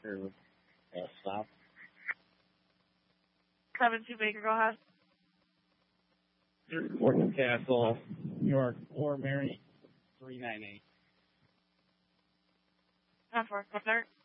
Or stop. 7-2 Baker, go ahead. Fort Castle, New York, or Mary 398. 10-4, go there.